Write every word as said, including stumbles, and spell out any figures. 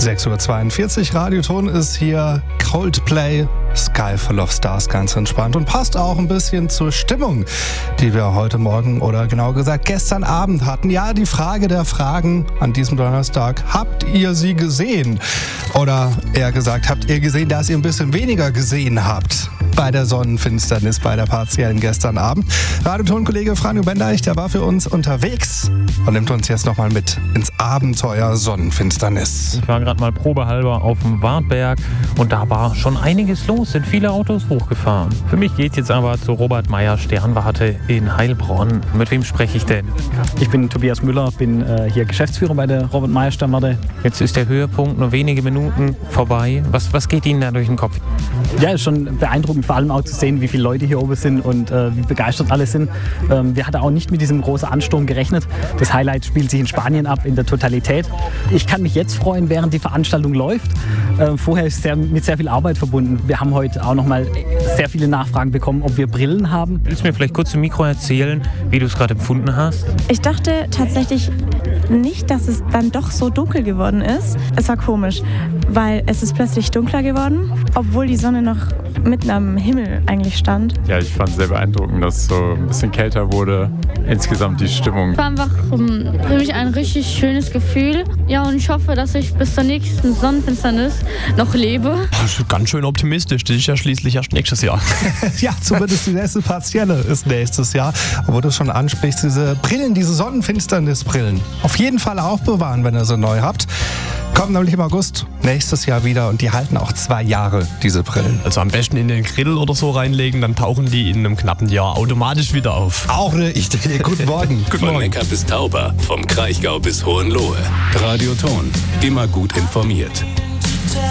sechs Uhr zweiundvierzig, Radioton ist hier, Coldplay, Sky Full of Stars, ganz entspannt und passt auch ein bisschen zur Stimmung, die wir heute Morgen oder genau gesagt gestern Abend hatten. Ja, die Frage der Fragen an diesem Donnerstag, habt ihr sie gesehen? Oder eher gesagt, habt ihr gesehen, dass ihr ein bisschen weniger gesehen habt bei der Sonnenfinsternis, bei der partiellen gestern Abend? Radioton-Kollege Franjo Bendeich, der war für uns unterwegs und nimmt uns jetzt nochmal mit ins Abenteuer Sonnenfinsternis. Ich war gerade mal probehalber auf dem Wartberg und da war schon einiges los, sind viele Autos hochgefahren. Für mich geht jetzt aber zur Robert Meyer Sternwarte in Heilbronn. Mit wem spreche ich denn? Ich bin Tobias Müller, bin äh, hier Geschäftsführer bei der Robert Meyer Sternwarte. Jetzt ist der Höhepunkt nur wenige Minuten vorbei. Was, was geht Ihnen da durch den Kopf? Ja, ist schon beeindruckend, vor allem auch zu sehen, wie viele Leute hier oben sind und äh, wie begeistert alle sind. Ähm, wir hatten auch nicht mit diesem großen Ansturm gerechnet. Das Highlight spielt sich in Spanien ab, in der Totalität. Ich kann mich jetzt freuen, während die Veranstaltung läuft. Äh, vorher ist es sehr, mit sehr viel Arbeit verbunden. Wir haben heute auch noch mal sehr viele Nachfragen bekommen, ob wir Brillen haben. Willst du mir vielleicht kurz im Mikro erzählen, wie du es gerade empfunden hast? Ich dachte tatsächlich nicht, dass es dann doch so dunkel geworden ist. Es war komisch, weil es ist plötzlich dunkler geworden, obwohl die Sonne noch mitten am Himmel eigentlich stand. Ja, ich fand es sehr beeindruckend, dass es so ein bisschen kälter wurde. Insgesamt die Stimmung. Es war einfach um, für mich ein richtig schönes Gefühl. Ja, und ich hoffe, dass ich bis zur nächsten Sonnenfinsternis noch lebe. Das ist ganz schön optimistisch. Das ist ja schließlich erst nächstes Jahr. Ja, zumindest die nächste partielle ist nächstes Jahr. Aber wo du schon ansprichst, diese Brillen, diese Sonnenfinsternisbrillen, auf jeden Fall aufbewahren, wenn ihr sie neu habt. Kommen nämlich im August nächstes Jahr wieder und die halten auch zwei Jahre, diese Brillen. Also am besten in den Grill oder so reinlegen, dann tauchen die in einem knappen Jahr automatisch wieder auf. Auch eine Idee. Guten Morgen. Guten Von Neckar bis Tauber, vom Kraichgau bis Hohenlohe. Radioton, immer gut informiert.